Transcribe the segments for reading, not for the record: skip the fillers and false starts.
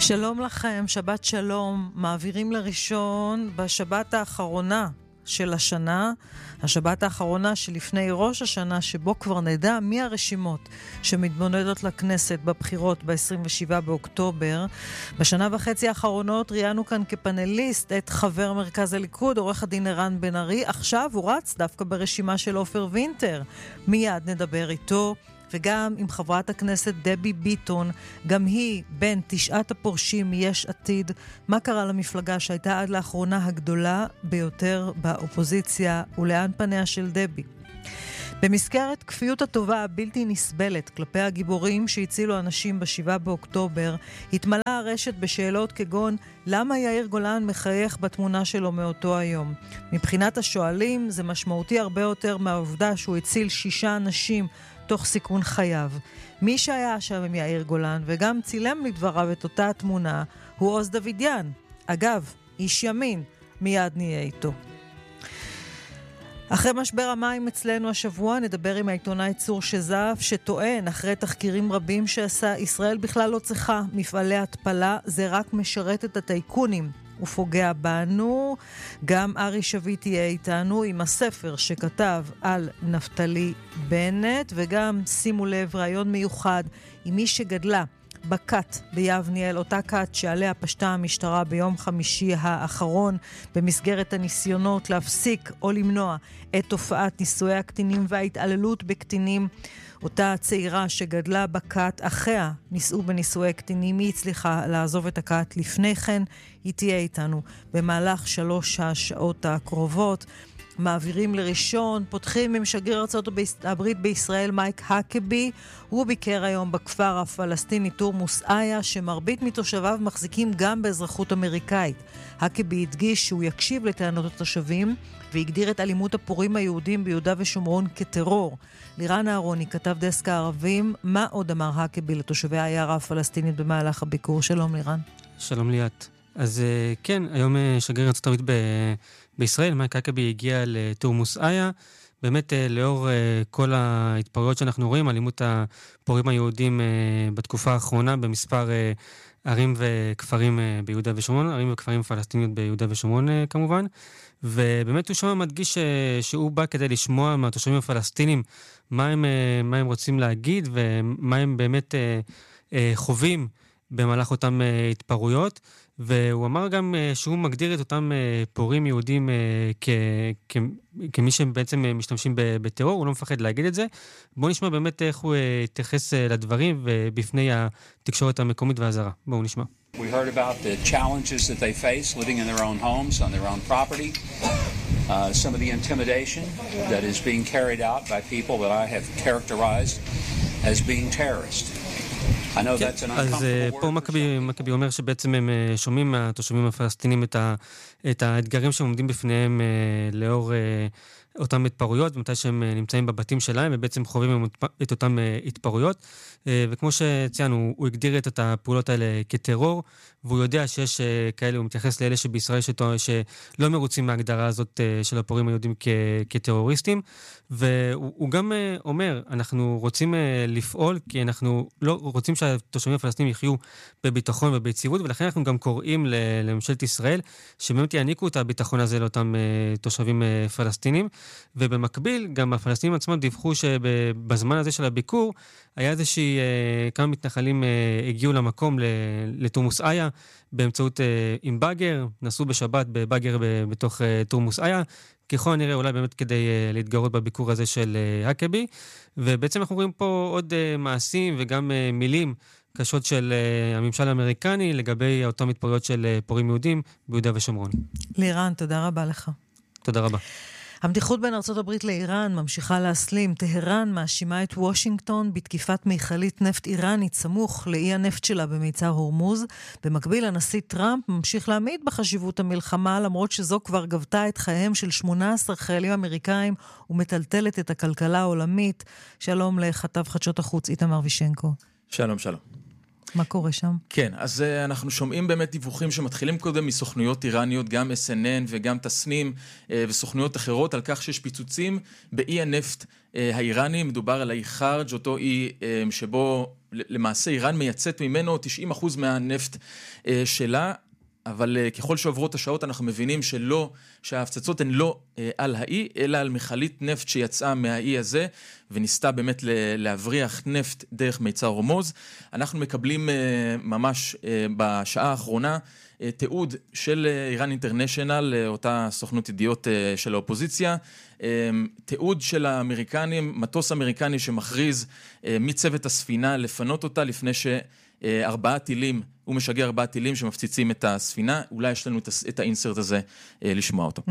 שלום לכם, שבת שלום. מעבירים לראשון בשבת האחרונה של השנה, השבת האחרונה שלפני ראש השנה, שבו כבר נדע מי הרשימות שמתמודדות לכנסת בבחירות ב-27 באוקטובר. בשנה וחצי האחרונות ראיינו כאן כפנליסט את חבר מרכז הליכוד, עורך הדין ערן בן ארי. עכשיו הוא רץ דווקא ברשימה של עופר וינטר. מיד נדבר איתו. וגם עם חברת הכנסת דבי ביטון, גם היא בין 9 הפורשים מיש עתיד. מה קרה למפלגה שהייתה עד לאחרונה הגדולה ביותר באופוזיציה, ולאן פניה של דבי? במסגרת כפיות הטובה הבלתי נסבלת כלפי הגיבורים שהצילו אנשים ב7 באוקטובר, התמלאה הרשת בשאלות כגון למה יאיר גולן מחייך בתמונה שלו מאותו היום. מבחינת השואלים זה משמעותי הרבה יותר מהעובדה שהוא הציל 6 אנשים תוך סיכון חייו. מי שהיה שם עם יאיר גולן וגם צילם לדבריו את אותה התמונה הוא עוז דוידיאן. אגב, איש ימין, מיד נהיה איתו. אחרי משבר המים אצלנו השבוע נדבר עם העיתונאי צור שזף, שטוען אחרי תחקירים רבים שעשה, ישראל בכלל לא צריכה מפעלי התפלה, זה רק משרת את הטייקונים ופוגע בנו. גם ארי שביט יהיה איתנו עם הספר שכתב על נפתלי בנט, וגם שימו לב רעיון מיוחד עם מי שגדלה בקת ביבניאל, אותה קת שעליה פשטה המשטרה ביום חמישי האחרון במסגרת הניסיונות להפסיק או למנוע את תופעת נישואי הקטינים וההתעללות בקטינים. אותה צעירה שגדלה בקת, אחיה נישאו בנישואי קטינים, היא הצליחה לעזוב את הקת לפני כן. היא תהיה איתנו במהלך 3 השעות הקרובות. מעבירים לראשון, פותחים עם שגריר ארצות הברית בישראל מייק האקבי. הוא ביקר היום בכפר הפלסטיני תורמוס איה, שמרבית מתושביו מחזיקים גם באזרחות אמריקאית. האקבי הדגיש שהוא יקשיב לטענות התושבים והגדיר את אלימות הפורעים היהודים ביהודה ושומרון כטרור. לירן אהרוני, כתב דסק הערבים, מה עוד אמר האקבי לתושבי העיירה הפלסטינית במהלך הביקור? שלום לירן. שלום ליאת. אז כן, היום שגריר ארצות הברית בישראל, מייק האקבי הגיע לתורמוס איה, באמת לאור כל ההתפרעויות שאנחנו רואים, אלימות הפורעים היהודים בתקופה האחרונה במספר ערים וכפרים ביהודה ושומרון, ערים וכפרים פלסטיניות ביהודה ושומרון כמובן, ובאמת הוא שם מדגיש שהוא בא כדי לשמוע מהתושבים הפלסטינים מה הם רוצים להגיד ומה הם באמת חווים במהלך אותם התפרעויות, והוא אמר גם שהוא מגדיר את אותם פורעים יהודים כמי שבעצם משתמשים בטרור, הוא לא מפחד להגיד את זה. בואו נשמע באמת איך הוא התייחס לדברים ובפני התקשורת המקומית והזרה. בואו נשמע. We heard about the challenges that they face living in their own homes, on their own property. Some of the intimidation that is being carried out by people that I have characterized as being terrorists. אז פה מכבי אומר שבעצם הם שומעים מהתושבים הפלסטינים את האתגרים שהם עומדים בפניהם לאור אותם התפרעויות, ומתי שהם נמצאים בבתים שלהם ובעצם חווים את אותם התפרעויות, וכמו שציינו, הוא הגדיר את הפעולות האלה כטרור, והוא יודע שיש כאלה, הוא מתייחס לאלה שבישראל שלא מרוצים מההגדרה הזאת של הפורעים היהודים כטרוריסטים, והוא גם אומר, אנחנו רוצים לפעול, כי אנחנו לא רוצים שהתושבים הפלסטינים יחיו בביטחון וביציבות, ולכן אנחנו גם קוראים לממשלת ישראל, שבאמת יעניקו את הביטחון הזה לאותם תושבים פלסטינים, ובמקביל גם הפלסטינים עצמם דיווחו שבזמן הזה של הביקור, היה איזושהי, כמה מתנחלים הגיעו למקום לתורמוס איה, באמצעות עם בגר, נסעו בשבת בבגר בתוך תורמוס איה, ככל הנראה אולי באמת כדי להתגרות בביקור הזה של האקבי, ובעצם אנחנו רואים פה עוד מעשים וגם מילים קשות של הממשל האמריקני לגבי אותם התפרעויות של פורעים יהודים ביהודה ושומרון. לירן, תודה רבה לך. תודה רבה. המתיחות בין ארצות הברית לאיראן ממשיכה להסלים. טהרן מאשימה את וושינגטון בתקיפת מיכלית נפט איראנית סמוך לאי הנפט שלה במיצר הורמוז. במקביל, הנשיא טראמפ ממשיך להעמיד בחשיבות המלחמה, למרות שזו כבר גבתה את חייהם של 18 חיילים אמריקאים ומטלטלת את הכלכלה העולמית. שלום לכתב חדשות החוץ איתמר וישנקו. שלום, שלום. מה קורה שם? כן, אז אנחנו שומעים באמת דיווחים שמתחילים קודם מסוכנויות איראניות, גם SNN וגם תסנים וסוכנויות אחרות, על כך שיש פיצוצים באי הנפט האיראני. מדובר על האי חרג', אותו אי שבו למעשה איראן מייצאת ממנו 90% מהנפט שלה, אבל ככל שעוברות השעות אנחנו מבינים שההפצצות הן לא על האי, אלא על מכלית נפט שיצאה מהאי הזה, וניסתה באמת להבריח נפט דרך מיצר הורמוז. אנחנו מקבלים ממש בשעה האחרונה תיעוד של איראן אינטרנשיונל, אותה סוכנות ידיעות של האופוזיציה, תיעוד של האמריקנים, מטוס אמריקני שמכריז מצוות הספינה לפנות אותה לפני שארבעה טילים, הוא משגר 4 טילים שמפציצים את הספינה. אולי יש לנו את האינסרט הזה לשמוע אותו.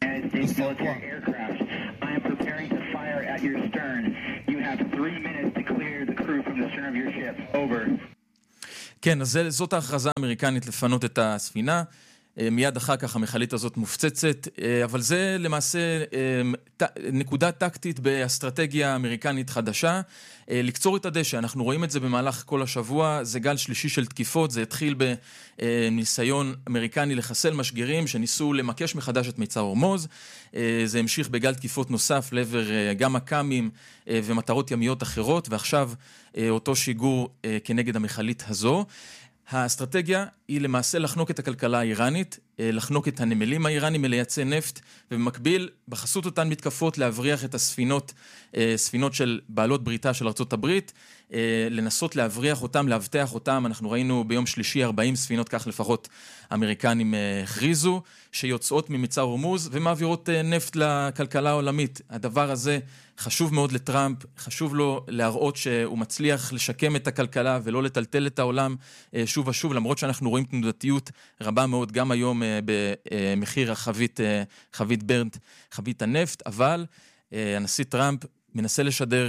כן, אז זאת ההכרזה האמריקנית לפנות את הספינה. מיד אחר כך המכלית הזאת מופצצת, אבל זה למעשה נקודה טקטית באסטרטגיה אמריקנית חדשה, לקצור את הדשא. אנחנו רואים את זה במהלך כל השבוע, זה גל שלישי של תקיפות, זה התחיל בניסיון אמריקני לחסל משגרים שניסו למקש מחדש את מיצר הורמוז, זה המשיך בגל תקיפות נוסף לעבר גם הקאמים ומטרות ימיות אחרות, ועכשיו אותו שיגור כנגד המכלית הזו. האסטרטגיה היא למעשה לחנוק את הכלכלה האיראנית, לחנוק את הנמלים האיראנים מלייצא נפט, ובמקביל, בחסות אותן מתקפות, להבריח את ספינות של בעלות בריתה של ארצות הברית, לנסות להבריח אותם, להבטח אותם. אנחנו ראינו ביום שלישי 40 ספינות, כך לפחות האמריקנים הכריזו, שיוצאות ממיצר הורמוז ומעבירות נפט לכלכלה העולמית. הדבר הזה חשוב מאוד לטראמפ, חשוב לו להראות שהוא מצליח לשקם את הכלכלה ולא לטלטל את העולם שוב ושוב, למרות שאנחנו רואים תנודתיות רבה מאוד גם היום במחיר חבית ברנט, חבית הנפט, אבל הנשיא טראמפ מנסה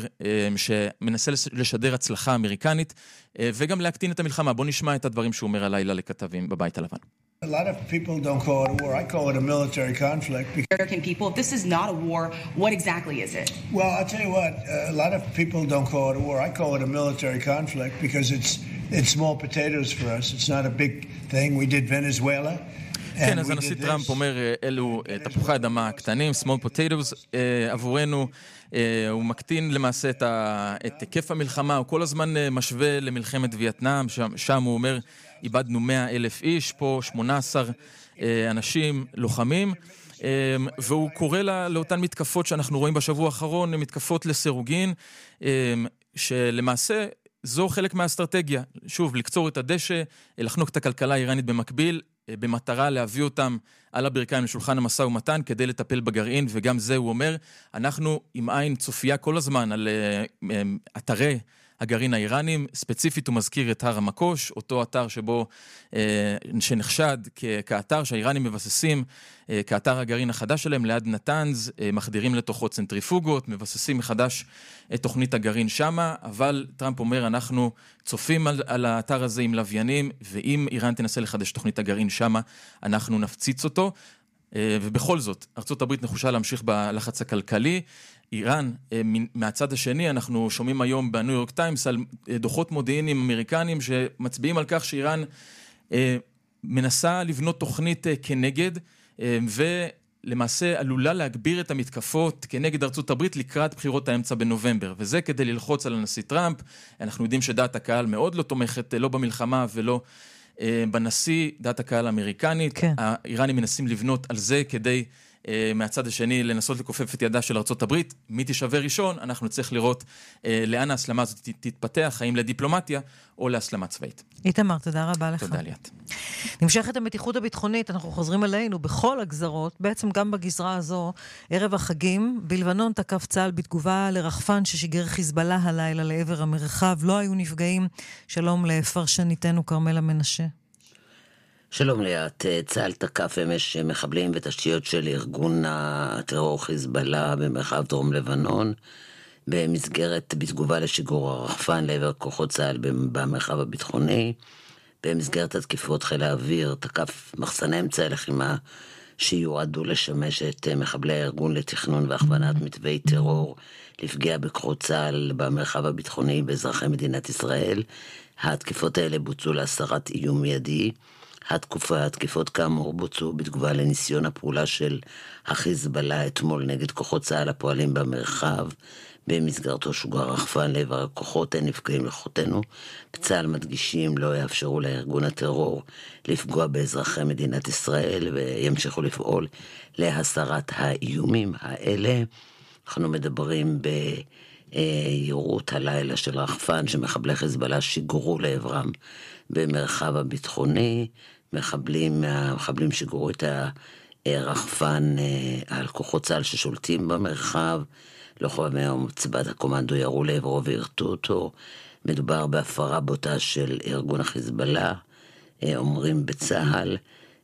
לשדר הצלחה אמריקנית וגם להקטין את המלחמה. בוא נשמע את הדברים שהוא אומר הלילה לכתבים בבית הלבן. A lot of people don't call it a war. I call it a military conflict. American people, if this is not a war, what exactly is it? Well, I'll tell you what, a lot of people don't call it a war. I call it a military conflict because it's small potatoes for us. It's not a big thing. We did Venezuela. כן, אז הנשיא טראמפ אומר, אלו תפוחי אדמה קטנים, small potatoes, עבורנו הוא מקטין למעשה את היקף המלחמה, הוא כל הזמן משווה למלחמת וייטנאם, שם הוא אומר, איבדנו 100,000 איש, פה 18 אנשים לוחמים, והוא קורא לאותן מתקפות שאנחנו רואים בשבוע האחרון, מתקפות לסירוגין, שלמעשה זו חלק מהאסטרטגיה, שוב, לקצור את הדשא, לחנוק את הכלכלה האיראנית במקביל, במטרה להביא אותם על הברכיים לשולחן המשא ומתן כדי לטפל בגרעין, וגם זה הוא אומר, אנחנו עם עין צופייה כל הזמן על אתרי הגרעין האיראנים, ספציפית הוא מזכיר את הר המקוש, אותו אתר שנחשד כאתר שהאיראנים מבססים, כאתר הגרעין החדש שלהם ליד נתנז, מחדירים לתוכו צנטריפוגות, מבססים מחדש את תוכנית הגרעין שמה, אבל טראמפ אומר אנחנו צופים על האתר הזה עם לוויינים, ואם איראן תנסה לחדש תוכנית הגרעין שמה, אנחנו נפציץ אותו, ובכל זאת, ארצות הברית נחושה להמשיך בלחץ הכלכלי, איראן, מהצד השני, אנחנו שומעים היום בניו יורק טיימס על דוחות מודיעיניים אמריקניים שמצביעים על כך שאיראן מנסה לבנות תוכנית כנגד, ולמעשה עלולה להגביר את המתקפות כנגד ארצות הברית לקראת בחירות האמצע בנובמבר, וזה כדי ללחוץ על הנשיא טראמפ. אנחנו יודעים שדעת הקהל מאוד לא תומכת, לא במלחמה ולא בנשיא, דעת הקהל האמריקנית. כן. האיראנים מנסים לבנות על זה כדי מהצד השני לנסות לכופף את ידה של ארצות הברית. מי תשווה ראשון, אנחנו צריך לראות לאן ההסלמה הזאת תתפתח, האם לדיפלומטיה או להסלמה צבאית. איתמר, תודה רבה לך. תודה ליאת. נמשכת המתיחות הביטחונית, אנחנו חוזרים אלינו בכל הגזרות, בעצם גם בגזרה הזו, ערב החגים, בלבנון תקף צה"ל בתגובה לרחפן ששיגר חיזבאללה הלילה לעבר המרחב, לא היו נפגעים. שלום לפרשניתנו כרמלה מנשה. שלום ליאת, צה"ל תקף אמש מחבלים ותשתיות של ארגון הטרור חיזבאללה במרחב דרום לבנון, בתגובה לשיגור הרחפן לעבר כוחות צה"ל במרחב הביטחוני. במסגרת התקיפות חיל האוויר תקף מחסני אמצעי לחימה שיועדו לשמש את מחבלי הארגון לתכנון והכוונת מתווי טרור לפגיעה בכוחות צה"ל במרחב הביטחוני באזרחי מדינת ישראל. התקיפות האלה בוצעו להסרת איום מיידי התקיפות כאמור בוצעו בתגובה לניסיון הפעולה של החיזבאללה אתמול נגד כוחות צה"ל הפועלים במרחב, במסגרתו שוגר רחפן לעבר הכוחות, אין נפגעים לכוחותינו. בצה"ל מדגישים לא יאפשרו לארגון הטרור לפגוע באזרחי מדינת ישראל וימשיכו לפעול להסרת האיומים האלה. אנחנו מדברים בירות הלילה של רחפן שמחבלי חיזבאללה שיגרו לעברם במרחב הביטחוני. מחבלים שיגרו את הרחפן על כוחות צה"ל ששולטים במרחב. לוחמי צבאת הקומנדו ירו לעברו והרתו אותו. מדובר בהפרה בוטה של ארגון החיזבאללה. אומרים בצה"ל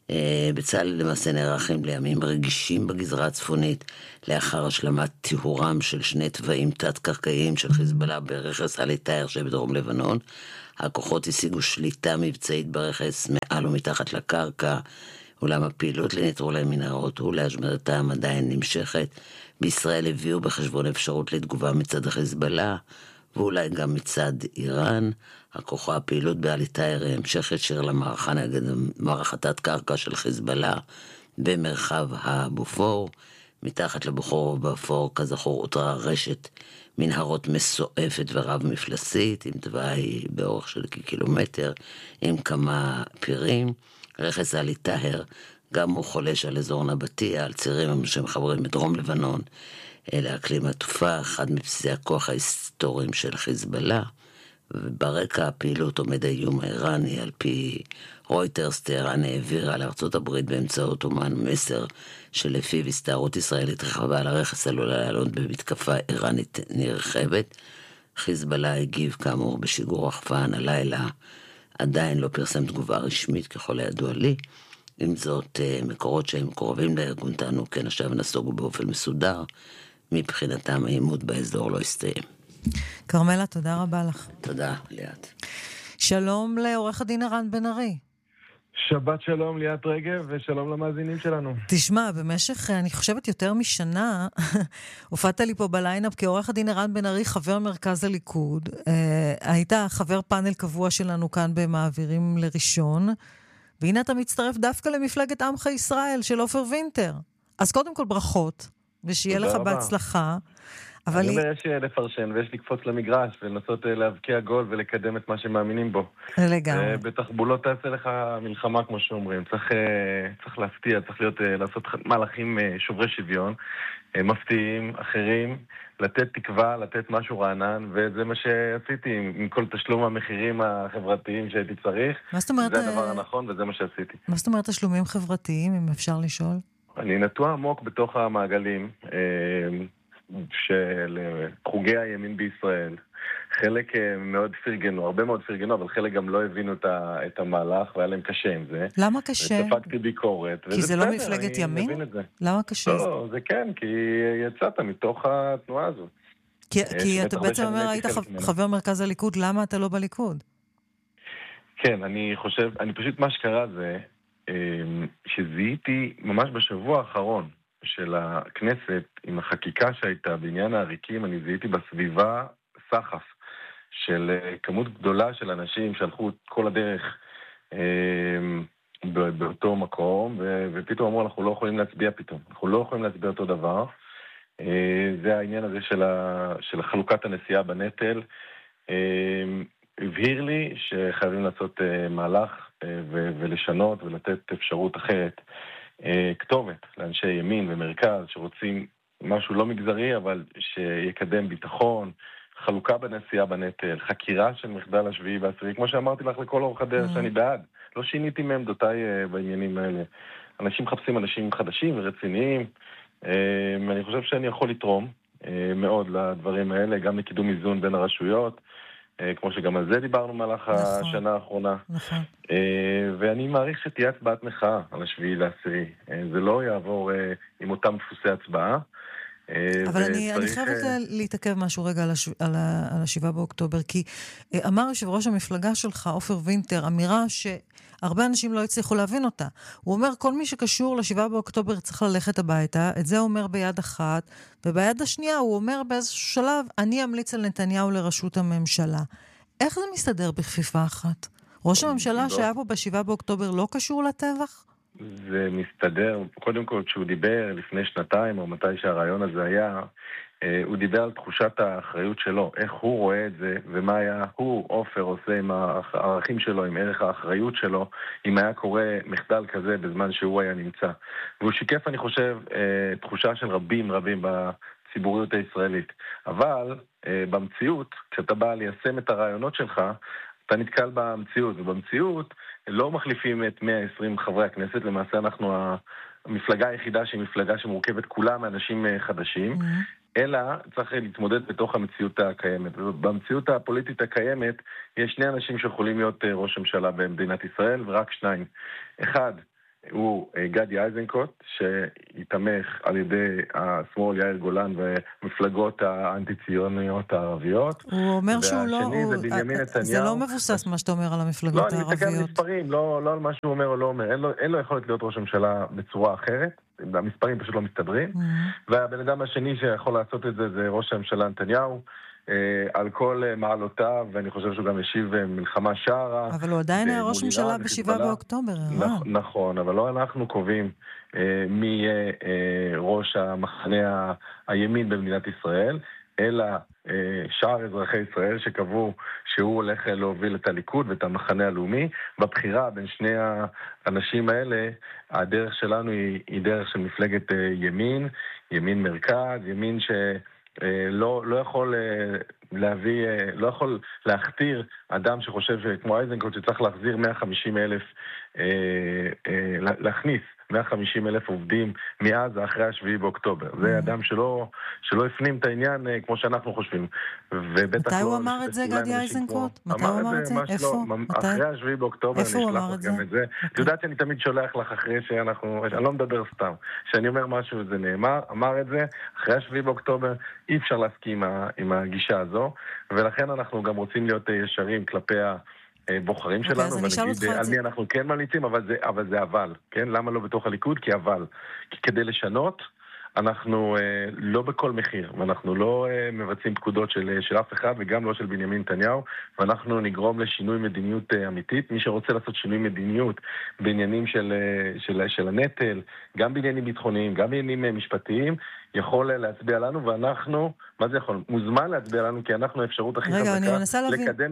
למעשה נערכים לימים רגישים בגזרה הצפונית לאחר השלמת טיהורם של שני תוואים תת-קרקעיים של חיזבאללה ברכס עלי טאהר שבדרום לבנון. הכוחות השיגו שליטה מבצעית ברכס מעל ומתחת לקרקע, אולם הפעילות לנטרול המנהרות ולהשמדתם עדיין נמשכת. בישראל הביאו בחשבון אפשרות לתגובה מצד החיזבאללה ואולי גם מצד איראן. הפעילות בעלי טאהר המשך ישיר למערכה נגד מערכת קרקע של חיזבאללה במרחב הבופור. מתחת לבופור ובאפור כזכור אותרה רשת מנהרות מסועפת ורב מפלסית עם תוואי באורך של כקילומטר עם כמה פירים. רכס עלי טאהר גם הוא חולש על אזור נבטיה, על צירים שמחברים מדרום לבנון לאקלים התעופה, אחד מבסיסי הכוח ההיסטוריים של חיזבאללה. וברקע הפעילות עומד האיום האיראני. על פי רויטרס, טהרן העבירה לארצות הברית באמצעות אומן מסר שלפיו הסתערות ישראלית רחבה על הרכס עלולה לעלות במתקפה איראנית נרחבת. חיזבאללה הגיב כאמור בשיגור רחפן הלילה, עדיין לא פרסם תגובה רשמית ככל הידוע לי. עם זאת, מקורות שהם קרובים לארגון טענו כן עכשיו נסוגו באופן מסודר. מבחינתם העימות באזור לא הסתיים. קרמלה, תודה רבה לך. תודה, ליאת. שלום לעורך הדין ערן בן ארי. שבת שלום ליאת רגב ושלום למאזינים שלנו. תשמע, במשך, אני חושבת יותר משנה, הופעת לי פה בליינאפ כעורך הדין ערן בן ארי, חבר מרכז הליכוד. היית חבר פאנל קבוע שלנו כאן במעבירים לראשון, והנה אתה מצטרף דווקא למפלגת עמך ישראל של עופר וינטר. אז קודם כל ברכות, ושיהיה לך בהצלחה. אני אומר יש לפרשן ויש לקפוץ למגרש ולנסות להבקיע גול ולקדם את מה שמאמינים בו. לגמרי. בתחבולות תעשה לך מלחמה כמו שאומרים. צריך להפתיע, צריך לעשות מהלכים שוברי שוויון, מפתיעים, אחרים, לתת תקווה, לתת משהו רענן, וזה מה שעשיתי עם כל תשלום המחירים החברתיים שהייתי צריך. מה זאת אומרת? זה הדבר הנכון וזה מה שעשיתי. מה זאת אומרת תשלומים חברתיים, אם אפשר לשאול? אני נטוע עמוק בתוך המעגלים של חוגי הימין בישראל. חלק מאוד פרגנו, הרבה מאוד פרגנו, אבל חלק גם לא הבינו את המהלך, והיה להם קשה עם זה. למה קשה? וספגתי ביקורת. כי זה לא מפלגת ימין? למה קשה? לא, זה כן, כי יצאת מתוך התנועה הזאת. כי אתה בעצם אומר, היית חבר מרכז הליכוד, למה אתה לא בליכוד? כן, אני חושב, פשוט מה שקרה זה, שזיהיתי ממש בשבוע האחרון, של הכנסת, עם החקיקה שהייתה בעניין העריקים, אני זיהיתי בסביבה סחף של כמות גדולה של אנשים שהלכו כל הדרך באותו מקום, ופתאום אמרו, אנחנו לא יכולים להצביע פתאום. אנחנו לא יכולים להצביע אותו דבר. זה העניין הזה של חלוקת הנשיאה בנטל. הבהיר לי שחייבים לעשות מהלך ולשנות ולתת אפשרות אחרת. כתובת לאנשי ימין ומרכז שרוצים משהו לא מגזרי, אבל שיקדם ביטחון, חלוקה בנשיאה בנטל, חקירה של מחדל השביעי והעשירי, כמו שאמרתי לך לכל אורך הדרך שאני בעד. לא שיניתי מעמדותיי בעניינים האלה. אנשים מחפשים אנשים חדשים ורציניים. אני חושב שאני יכול לתרום מאוד לדברים האלה, גם לקידום איזון בין הרשויות, כמו שגם על זה דיברנו מהלך השנה האחרונה. ואני מעריך שתהיה הצבעת מחאה על השביעי לעשירי. זה לא יעבור עם אותם דפוסי הצבעה. אבל אני חייבת להתעכב משהו רגע על ה-7 באוקטובר, כי אמר יושב ראש המפלגה שלך, עופר וינטר, אמירה שהרבה אנשים לא הצליחו להבין אותה. הוא אומר, כל מי שקשור ל-7 באוקטובר צריך ללכת הביתה, את זה הוא אומר ביד אחת, וביד השנייה הוא אומר באיזשהו שלב, אני אמליץ על נתניהו לראשות הממשלה. איך זה מסתדר בכפיפה אחת? ראש הממשלה שהיה פה ב7 באוקטובר לא קשור לטבח? זה מסתדר. קודם כל, כשהוא דיבר לפני שנתיים, או מתי שהרעיון הזה היה, הוא דיבר על תחושת האחריות שלו, איך הוא רואה את זה, ומה היה הוא, עופר, עושה עם הערכים שלו, עם ערך האחריות שלו, אם היה קורה מחדל כזה בזמן שהוא היה נמצא. והוא שיקף, אני חושב, תחושה של רבים בציבוריות הישראלית. אבל במציאות, כשאתה בא ליישם את הרעיונות שלך, אתה נתקל במציאות, ובמציאות לא מחליפים את 120 חברי הכנסת, למעשה אנחנו המפלגה היחידה שהיא מפלגה שמורכבת כולה מאנשים חדשים, אלא צריך להתמודד בתוך המציאות הקיימת. ובמציאות הפוליטית הקיימת יש שני אנשים שיכולים להיות ראש ממשלה במדינת ישראל, ורק שניים. אחד הוא גדי איזנקוט, שיתמך על ידי השמאל יאיר גולן ומפלגות האנטי-ציוניות הערביות. הוא אומר שהוא לא... זה בנימין נתניהו. זה לא מבוסס מה שאתה אומר על המפלגות הערביות. לא, אני מתקן מספרים, לא על מה שהוא אומר או לא אומר. אין לו יכולת להיות ראש הממשלה בצורה אחרת. המספרים פשוט לא מסתדרים. והבן אדם השני שיכול לעשות את זה זה ראש הממשלה נתניהו. על כל מעלותיו, ואני חושב שהוא גם השיב מלחמה שערה. אבל הוא עדיין היה ראש ממשלה ב7 באוקטובר. נכון, אבל לא אנחנו קובעים מי יהיה ראש המחנה הימין במדינת ישראל, אלא שאר אזרחי ישראל שקבעו שהוא הולך להוביל את הליכוד ואת המחנה הלאומי. בבחירה בין שני האנשים האלה, הדרך שלנו היא דרך של מפלגת ימין מרכז, ימין לא יכול להביא, לא יכול להכתיר אדם שחושב כמו אייזנקוט שצריך להחזיר 150,000, להכניס 150,000 עובדים מאז אחרי 7 באוקטובר. זה אדם שלא הפנים את העניין כמו שאנחנו חושבים. מתי הוא אמר את זה, גדי איזנקוט? מתי הוא אמר את זה? איפה? אחרי 7 באוקטובר אני אשלח לך גם את זה. את יודעת שאני תמיד שולח לך אחרי אני לא מדבר סתם. כשאני אומר משהו זה נאמר, אמר את זה, אחרי 7 באוקטובר אי אפשר להסכים עם הגישה הזו, ולכן אנחנו גם רוצים להיות ישרים כלפי בוחרים שלנו, ונגיד על מי אנחנו כן ממליצים, אבל זה אבל, כן? למה לא בתוך הליכוד? כי כדי לשנות, אנחנו לא בכל מחיר, ואנחנו לא מבצעים פקודות של אף אחד, וגם לא של בנימין נתניהו, ואנחנו נגרום לשינוי מדיניות אמיתית. מי שרוצה לעשות שינוי מדיניות בעניינים של הנטל, גם בעניינים ביטחוניים, גם בעניינים משפטיים, יכול להצביע לנו, ואנחנו, מה זה יכול? מוזמן להצביע לנו, כי אנחנו האפשרות הכי חזקה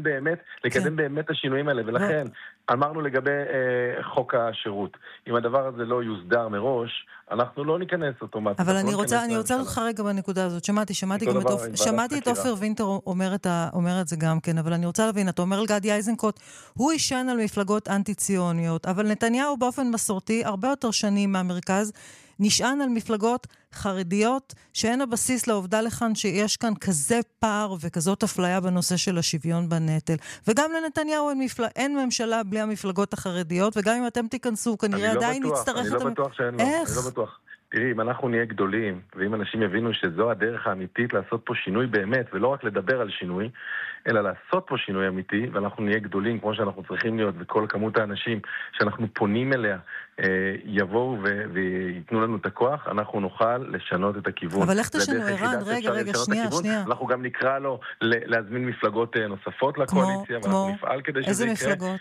לקדם באמת השינויים האלה, ולכן אמרנו לגבי חוק השירות, אם הדבר הזה לא יוסדר מראש, אנחנו לא ניכנס אוטומטית. אבל אני רוצה אותך רגע בנקודה הזאת, שמעתי את עופר וינטר אומר את זה גם כן, אבל אני רוצה להבין, אתה אומר על גדי איזנקוט, הוא ישן על מפלגות אנטי-ציוניות, אבל נתניהו באופן מסורתי, הרבה יותר שנים מהמרכז, נשען על מפלגות חרדיות, שאין הבסיס לעובדה לכאן שיש כאן כזה פער וכזאת אפליה בנושא של השוויון בנטל. וגם לנתניהו אין ממשלה בלי המפלגות החרדיות, וגם אם אתם תיכנסו, כנראה עדיין נצטרך אני לא בטוח שאין לו, אני לא בטוח. תראי, אם אנחנו נהיה גדולים, ואם אנשים יבינו שזו הדרך האמיתית לעשות פה שינוי באמת, ולא רק לדבר על שינוי, אלא לעשות פה שינוי אמיתי, ואנחנו נהיה גדולים כמו שאנחנו צריכים להיות, וכל כמות האנשים שאנחנו פונים אליה, יבואו ויתנו לנו את הכוח, אנחנו נוכל לשנות את הכיוון. אבל איך תשנו, ערן? רגע, שנייה. אנחנו גם נקרא לו להזמין מפלגות נוספות לקואליציה, ואנחנו נפעל כדי שזה יקרה. איזה מפלגות?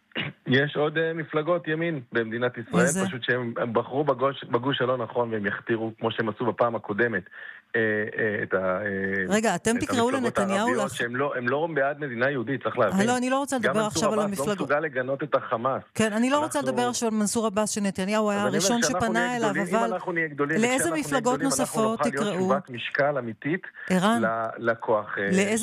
יש עוד מפלגות ימין במדינת ישראל, פשוט שהם בחרו בגוש הלא נכון, והם יכתירו, כמו שהם עשו בפעם הקודמת, את רגע, אתם תקראו לנתניהו הם לא בעד מדינה יהודית, צריך להבין. לא, אני לא רוצה לדבר עכשיו על המפלגות. לא מסוגל לגנות את החמאס. כן, אני לא רוצה לדבר עכשיו על מנסור עבאס, שנתניהו היה הראשון שפנה אליו, אבל לאיזה מפלגות נוספות תקראו? אנחנו נוכל להיות שובת משקל אמיתית לכוח.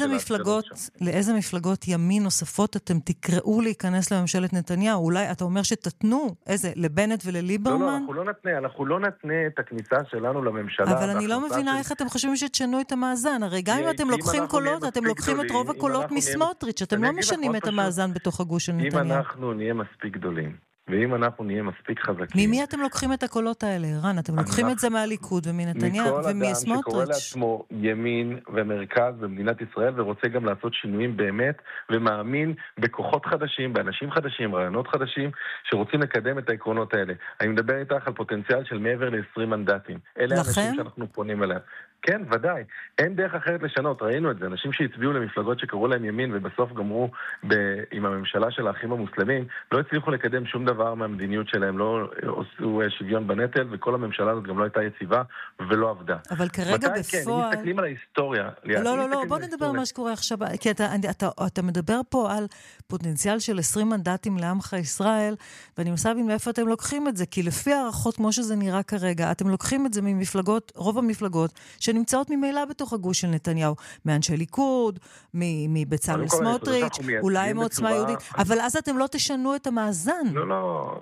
לאיזה מפלגות ימין נוספות אתם תקראו להיכנס לממשלת נתניהו? אולי אתה אומר שתתנו, לבנט ולליברמן? לא, אנחנו לא נתנה את הכניסה שלנו לממשלה. אבל אני לא מבינה איך אתם חושבים שתשנו את המאזן. הרי גם אם אתם לוקחים קולות, אתם לוקחים את רוב הקולות מסמוטריץ', אתם לא משנים את המאזן בתוך הגוש של נתניהו. אם אנחנו נהיה מספיק גדולים, ואם אנחנו נהיה מספיק חזקים... ממי אתם לוקחים את הקולות האלה, ערן? אתם לוקחים את זה מהליכוד ומנתניהו ומסמוטריץ'. מכל אדם שקורא לעצמו ימין ומרכז במדינת ישראל, ורוצה גם לעשות שינויים באמת, ומאמין בכוחות חדשים, באנשים חדשים, רעיונות חדשים, שרוצים לקדם את העקרונות האלה. אני מדבר איתך על פוטנציאל של מעבר ל-20 מנדטים. אלה האנשים שאנחנו פונים אליהם. כן, ודאי. אין דרך אחרת לשנות, ראינו את זה. אנשים שהצביעו למפלגות שקראו להם ימין ובסוף גמרו עם הממשלה של האחים המוסלמים, לא הצליחו לקדם שום דבר מהמדיניות שלהם, לא עשו שוויון בנטל, וכל הממשלה הזאת גם לא הייתה יציבה ולא עבדה. אבל כרגע בפועל... כן, אם מסתכלים על ההיסטוריה... לא, בוא נדבר על מה שקורה עכשיו, כי אתה מדבר פה על פוטנציאל של 20 מנדטים לעמך ישראל, ואני מנסה להבין מאיפה אתם לוקחים את זה, כי לפי הערכות כמו שזה נראה כרגע, אתם לוקחים את זה ממפלגות, רוב המפלגות שנמצאות ממילא בתוך הגוש של נתניהו, מאנשי ליכוד, מבצלאל סמוטריץ', אולי מעוצמה יהודית, אבל אז אתם לא תשנו את המאזן. לא,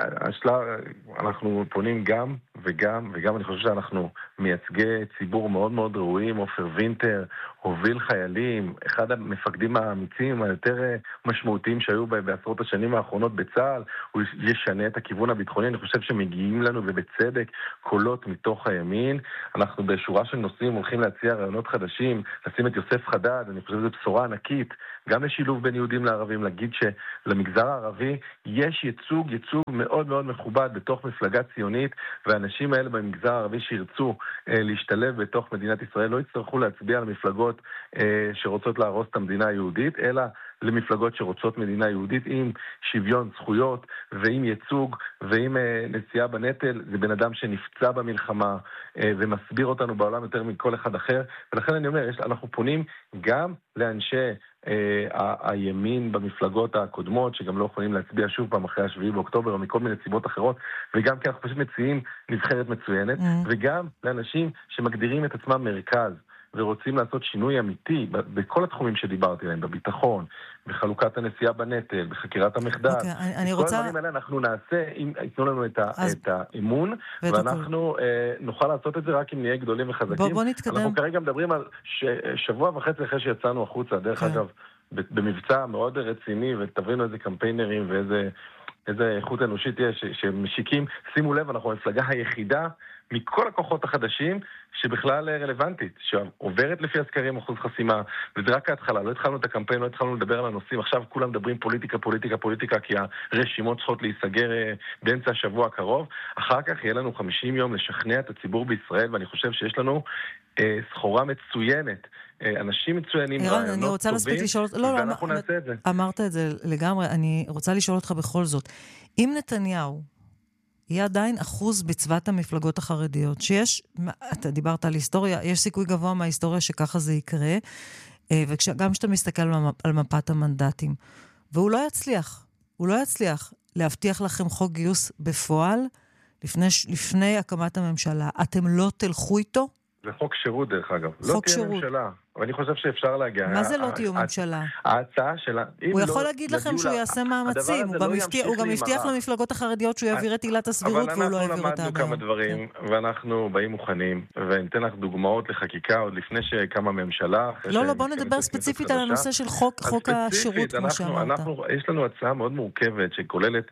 אנחנו פונים גם וגם, אני חושב שאנחנו מייצגי ציבור מאוד מאוד ראויים. עופר וינטר הוביל חיילים, אחד המפקדים האמיצים היותר משמעותיים שהיו בעשרות השנים האחרונות בצה"ל, הוא ישנה את הכיוון הביטחוני. אני חושב שמגיעים לנו ובצדק קולות מתוך הימין. אנחנו בשורה של נושאים הולכים להציע רעיונות חדשים, לשים את יוסף חדד, אני חושב שזו בשורה ענקית, גם לשילוב בין יהודים לערבים, להגיד שלמגזר הערבי יש ייצוג מאוד מאוד מכובד בתוך מפלגה ציונית, והאנשים האלה במגזר הערבי שירצו להשתלב בתוך מדינת ישראל לא יצטרכו להצביע על מפלגות שרוצות להרוס את המדינה היהודית, אלא למפלגות שרוצות מדינה יהודית עם שוויון זכויות ועם ייצוג ועם נשיאה בנטל. זה בן אדם שנפצע במלחמה ומסביר אותנו בעולם יותר מכל אחד אחר, ולכן אני אומר, אנחנו פונים גם לאנשי הימין במפלגות הקודמות, שגם לא יכולים להצביע שוב פעם אחרי 7 באוקטובר או מכל מיני סיבות אחרות, וגם כי אנחנו פשוט מציעים נבחרת מצוינת, וגם לאנשים שמגדירים את עצמם מרכז ורוצים לעשות שינוי אמיתי בכל התחומים שדיברתי עליהם, בביטחון, בחלוקת הנשיאה בנטל, בחקירת המחדל. כל הדברים האלה אנחנו נעשה אם ייתנו לנו את האמון, ואנחנו נוכל לעשות את זה רק אם נהיה גדולים וחזקים. בוא נתקדם. אנחנו כרגע מדברים על שבוע וחצי אחרי שיצאנו החוצה, דרך אגב, במבצע מאוד רציני, ותבינו איזה קמפיינרים ואיזה איכות אנושית יש שמשיקים. שימו לב, אנחנו המפלגה היחידה מכל הכוחות החדשים שבכלל רלוונטית, שעוברת לפי הסקרים אחוז חסימה, וזה רק ההתחלה, לא התחלנו את הקמפיין, לא התחלנו לדבר על הנושאים, עכשיו כולם מדברים פוליטיקה, כי הרשימות צריכות להיסגר באמצע השבוע הקרוב, אחר כך יהיה לנו 50 יום לשכנע את הציבור בישראל, ואני חושב שיש לנו סחורה מצוינת, אנשים מצוינים, רעיונות טובים, ואנחנו נעשה את זה. אמרת את זה לגמרי, אני רוצה לשאול אותך בכל זאת, אם נתניהו יהיה עדיין אחוז בצוות המפלגות החרדיות, שיש, אתה דיברת על היסטוריה, יש סיכוי גבוה מההיסטוריה שככה זה יקרה, וגם כשאתה מסתכל על מפת המנדטים, והוא לא יצליח להבטיח לכם חוק גיוס בפועל, לפני הקמת הממשלה, אתם לא תלכו איתו? זה חוק שירות דרך אגב, לא תהיה ממשלה. ואני חושב שאפשר להגיע. מה זה לא תהיו ממשלה? ההצעה שלה... הוא יכול להגיד לכם שהוא יעשה מאמצים, הוא גם הבטיח למפלגות החרדיות שהוא יעביר את עילת הסבירות והוא לא העביר אותה. אבל אנחנו למדנו כמה דברים, ואנחנו באים מוכנים, וניתן לך דוגמאות לחקיקה עוד לפני שקמה ממשלה. לא, בוא נדבר ספציפית על הנושא של חוק השירות, כמו שאמרת. יש לנו הצעה מאוד מורכבת, שכוללת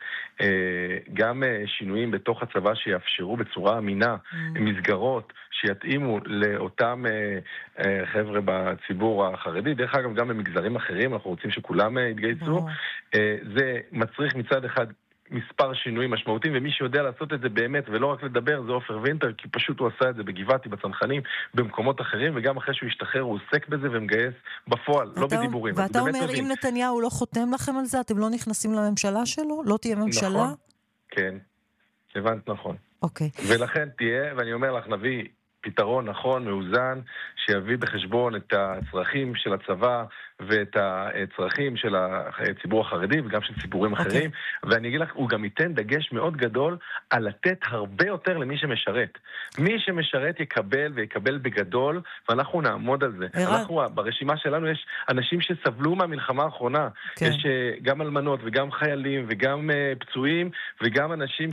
גם שינויים בתוך הצבא שיאפשרו בצורה אמינה, מסגרות שיתאימו לאותם חבר'ה בציבור החרדי, דרך אגב גם במגזרים אחרים, אנחנו רוצים שכולם יתגייסו. זה מצריך מצד אחד מספר שינויים משמעותיים, ומי שיודע לעשות את זה באמת, ולא רק לדבר, זה עופר וינטר, כי פשוט הוא עשה את זה בגבעתי, בצנחנים, במקומות אחרים, וגם אחרי שהוא ישתחרר, הוא עוסק בזה ומגייס בפועל, לא בדיבורים. ואתה אומר, אם נתניהו לא חותם לכם על זה, אתם לא נכנסים לממשלה שלו? לא תהיה ממשלה? נכון, כן. הבנת נכון. אוקיי. ולכן תהיה, ואני אומר לך, נביא פתרון נכון, מאוזן, שיביא בחשבון את הצרכים של הצבא ואת הצרכים של הציבור החרדי וגם של ציבורים אחרים, ואני אגיד לך, הוא גם ייתן דגש מאוד גדול על לתת הרבה יותר למי שמשרת. מי שמשרת יקבל ויקבל בגדול, ואנחנו נעמוד על זה. אנחנו, ברשימה שלנו יש אנשים שסבלו מהמלחמה האחרונה. יש גם אלמנות וגם חיילים וגם פצועים וגם אנשים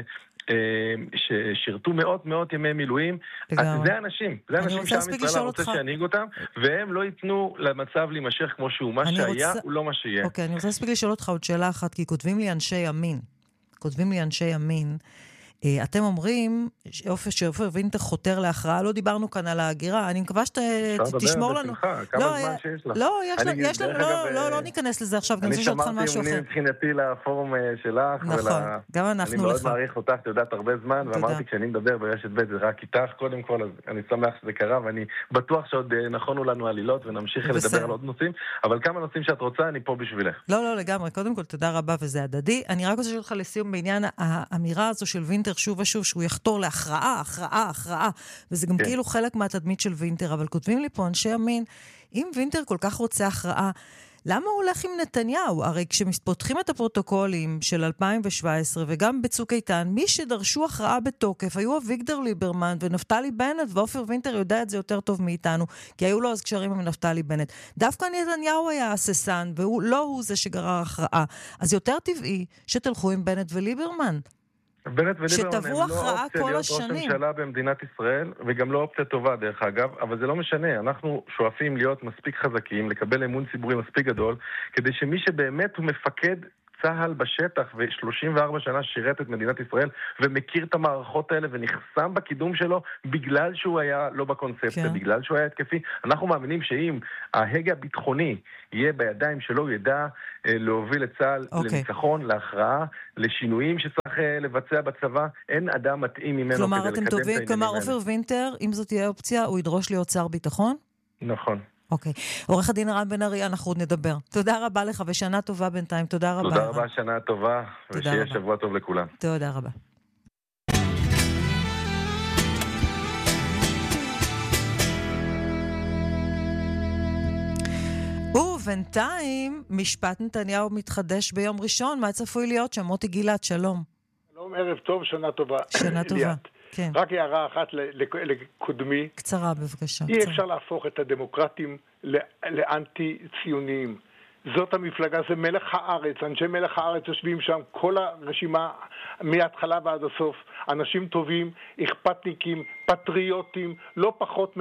ששירתו מאות ימי מילואים. אז זה אנשים שעם ישראל רוצה שינהיג אותם, והם לא ייתנו למצב להימשך כמו שהוא. מה שהיה הוא לא מה שיהיה. אוקיי, אני רוצה להספיק לשאול אותך עוד שאלה אחת, כי כותבים לי אנשי ימין, כותבים לי אנשי ימין, אתם אומרים שעופר וינטר חותר להכרעה, לא דיברנו כאן על ההגירה, אני מקווה שתשמור לנו. כמה זמן שיש לך? לא, יש לנו, לא ניכנס לזה עכשיו, אני שמרתי אמונים מבחינתי לפורום שלך, נכון, גם אנחנו לך. אני מאוד מעריך אותך, אתה יודעת הרבה זמן, ואמרתי כשאני מדבר ברשת ב' זה רק איתך קודם כל, אז אני שמח שזה קרה, ואני בטוח שעוד נכונו לנו עלילות, ונמשיך לדבר על עוד נושאים, אבל כמה נושאים שאת רוצה, אני פה בשבילך. לא, לגמרי, קודם כל תודה רבה וזה הדדי. אני רק רוצה לשאול אותך לסיום בעניין האמירה הזו של וינטר שוב ושוב, שהוא יחתור להכרעה, וזה גם כאילו חלק מהתדמית של וינטר, אבל כותבים לי פה אנשי ימין, אם וינטר כל כך רוצה הכרעה, למה הוא הולך עם נתניהו? הרי כשמספותחים את הפרוטוקולים של 2017 וגם בצוק איתן, מי שדרשו הכרעה בתוקף היו אביגדור ליברמן ונפתלי בנט, ועופר וינטר יודע את זה יותר טוב מאיתנו, כי היו לו אז קשרים עם נפתלי בנט. דווקא נתניהו היה הססן, ולא הוא זה שגרר הכרעה. אז יותר טבעי שתלכו עם בנט וליברמן. בנט וליברמן הם לא אופציה להיות ראש ממשלה במדינת ישראל, וגם לא אופציה טובה דרך אגב, אבל זה לא משנה, אנחנו שואפים להיות מספיק חזקים, לקבל אמון ציבורי מספיק גדול, כדי שמי שבאמת הוא מפקד צהל בשטח ו34 שנה שירת את מדינת ישראל ומכיר את המערכות האלה ונחסם בקידום שלו בגלל שהוא היה לא בקונספציה, בגלל שהוא היה התקפי. אנחנו מאמינים שאם ההגה הביטחוני יהיה בידיים שלו, הוא ידע להוביל את צהל לניצחון, להכרעה, לשינויים שצריך לבצע בצבא, אין אדם מתאים ממנו כדי לקדם את העניינים האלה. כלומר, עופר וינטר, אם זאת תהיה אופציה, הוא ידרוש להיות שר ביטחון? נכון. אוקיי. עורך הדין ערן בן ארי, אנחנו עוד נדבר. תודה רבה לך ושנה טובה בינתיים. תודה רבה. תודה רבה, שנה טובה, ושיהיה שבוע טוב לכולם. תודה רבה. ובינתיים, משפט נתניהו מתחדש ביום ראשון. מה צפוי להיות שם? מוטי גילת, שלום. שלום, ערב טוב, שנה טובה. שנה טובה. כן. רק הערה אחת לקודמי. קצרה, בבקשה. אי אפשר להפוך את הדמוקרטים לאנטי-ציוניים. זאת המפלגה, זה מלך הארץ, אנשי מלך הארץ יושבים שם, כל הרשימה מההתחלה ועד הסוף, אנשים טובים, אכפתניקים, פטריוטים, לא פחות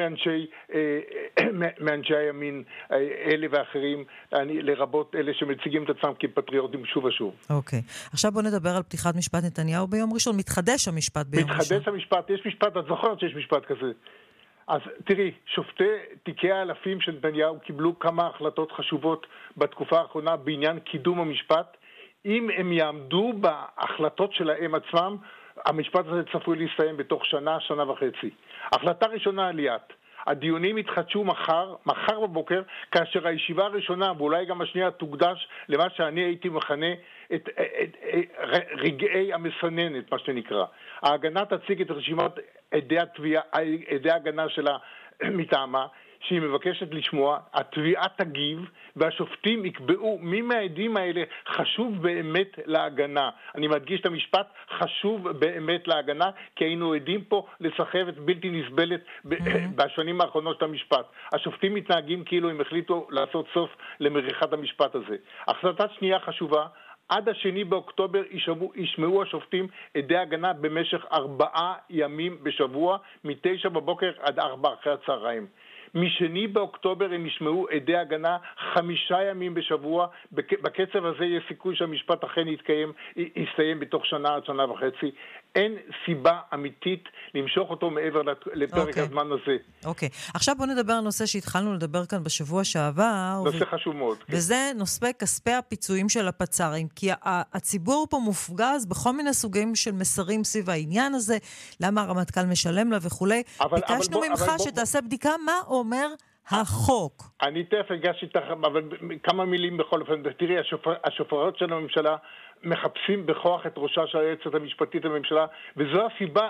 מאנשי הימין, אלה ואחרים, לרבות אלה שמציגים את עצמם כפטריוטים שוב ושוב. אוקיי. עכשיו בוא נדבר על פתיחת משפט נתניהו ביום ראשון. מתחדש המשפט ביום ראשון. מתחדש המשפט, יש משפט, את זוכרת שיש משפט כזה. אז תראי, שופטי תיקי האלפים של נתניהו קיבלו כמה החלטות חשובות בתקופה האחרונה בעניין קידום המשפט. אם הם יעמדו בהחלטות שלהם עצמם, המשפט הזה צפוי להסתיים בתוך שנה, שנה וחצי. החלטה ראשונה עליית. הדיונים יתחדשו מחר בבוקר, כאשר הישיבה הראשונה, ואולי גם השנייה, תוקדש למה שאני הייתי מכנה את רגעי המסננת, מה שנקרא. ההגנה תציג את רשימת עדי ההגנה שלה מטעמה, שהיא מבקשת לשמוע, התביעה תגיב, והשופטים יקבעו מי מהעדים האלה חשוב באמת להגנה. אני מדגיש את המשפט, חשוב באמת להגנה, כי היינו עדים פה לסחבת בלתי נסבלת בשנים האחרונות של המשפט. השופטים מתנהגים כאילו הם החליטו לעשות סוף למריחת המשפט הזה. החלטה שנייה חשובה, עד 2 באוקטובר ישמעו השופטים עדי הגנה במשך 4 ימים בשבוע, מ-9 בבוקר עד 4 אחרי הצהריים. מ-2 באוקטובר הם ישמעו עדי הגנה 5 ימים בשבוע. בקצב הזה יש סיכוי שהמשפט אכן יסתיים בתוך שנה עד שנה וחצי. אין סיבה אמיתית למשוך אותו מעבר לפרק הזמן הזה. אוקיי. עכשיו בוא נדבר על נושא שהתחלנו לדבר כאן בשבוע שעבר. נושא חשוב מאוד. וזה נושא כספי הפיצויים של הפצ"רים. כי הציבור פה מופגז בכל מיני סוגים של מסרים סביב העניין הזה. למה הרמטכ"ל משלם לה וכולי. ביקשנו ממך שתעשה בדיקה מה אומר החוק. אני תכף הגשתי אבל כמה מילים בכל אופן. תראי, השופרות של הממשלה מחפשים בכוח את ראשה של היועצת המשפטית לממשלה, וזו הסיבה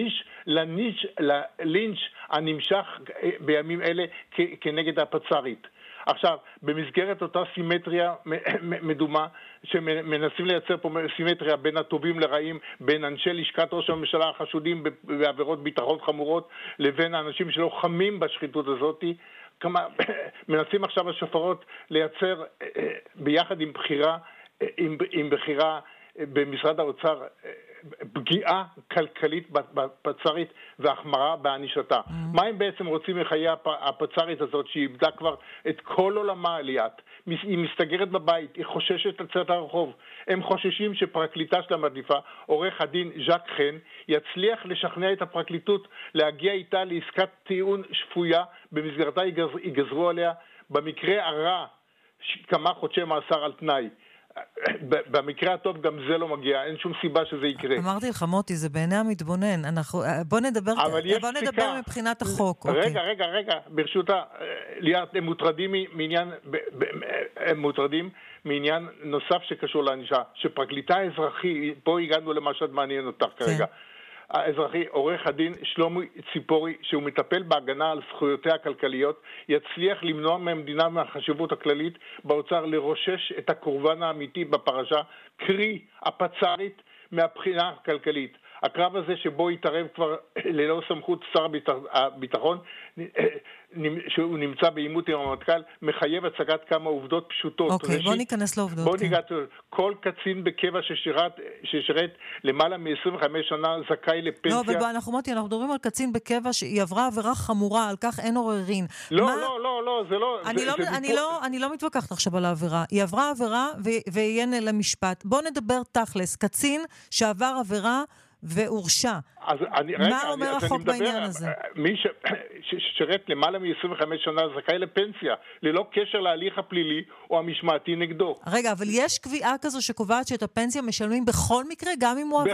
ללינץ' הנמשך בימים אלה כנגד הפצ"רית. עכשיו, במסגרת אותה סימטריה מדומה, שמנסים לייצר פה סימטריה בין הטובים לרעים, בין אנשי לשכת ראש הממשלה החשודים בעבירות ביטחון חמורות, לבין האנשים שלוחמים בשחיתות הזאת, מנסים עכשיו השופרות לייצר ביחד עם בחירה במשרד האוצר פגיעה כלכלית בפצ"רית והחמרה בענישתה. מה הם בעצם רוצים מחיי הפצ"רית הזאת שאיבדה כבר את כל עולמה עליית? היא מסתגרת בבית, היא חוששת לצאת הרחוב. הם חוששים שפרקליטה שלה מדליפה, עורך הדין ז'ק חן, יצליח לשכנע את הפרקליטות להגיע איתה לעסקת טיעון שפויה, במסגרתה ייגזרו עליה במקרה הרע כמה חודשי מאסר על תנאי. במקרה הטוב גם זה לא מגיע, אין שום סיבה שזה יקרה. אמרתי לך מוטי, זה בעיני המתבונן. בוא נדבר מבחינת החוק. רגע, ברשותה, ליאת, הם מוטרדים מעניין נוסף שקשור לענישה, שפרקליטה האזרחי, פה הגענו למה שאת מעניין אותך כרגע, האזרחי, עורך הדין שלומי ציפורי, שהוא מטפל בהגנה על זכויותיה הכלכליות, יצליח למנוע מהמדינה מהחשיבות הכללית באוצר לרושש את הקורבן האמיתי בפרשה, קרי הפצ"רית מהבחינה הכלכלית. הקרב הזה שבו יתערב כבר ללא סמכות שר הביטחון, שהוא נמצא בעימות עם המטכ"ל, מחייב הצגת כמה עובדות פשוטות. אוקיי, בוא ניכנס לעובדות. כל קצין בקבע ששירת למעלה מ-25 שנה זכאי לפנסיה. לא, אבל אנחנו מדברים על קצין בקבע שהיא עברה עבירה חמורה, על כך אין עוררין. לא, זה לא... אני לא מתווכחת עכשיו על העבירה. היא עברה עבירה ויהיה למשפט. בוא נדבר תכלס. קצין שעבר עבירה והורשע. מה אומר החוק בעניין הזה? מי ששרת למעלה מ-25 שנה זכאי לפנסיה, ללא קשר להליך הפלילי או המשמעתי נגדו. רגע, אבל יש קביעה כזו שקובעת שאת הפנסיה משלמים בכל מקרה, גם אם הוא עבר